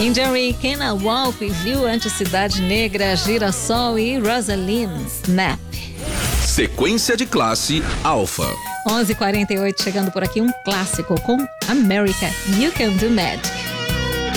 Injury, Kenna Wolf, viu antes Cidade Negra, Girassol e Rosalind, Snap. Sequência de classe Alfa. 11h48, chegando por aqui um clássico com America, You Can Do Magic.